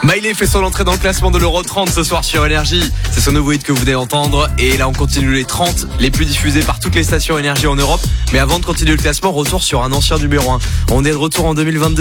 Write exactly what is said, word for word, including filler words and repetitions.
Miley fait son entrée dans le classement de l'Euro trente ce soir sur Énergie. C'est son nouveau hit que vous venez d'entendre. Et là, on continue les trente les plus diffusés par toutes les stations Énergie en Europe. Mais avant de continuer le classement, retour sur un ancien numéro un. On est de retour en deux mille vingt-deux.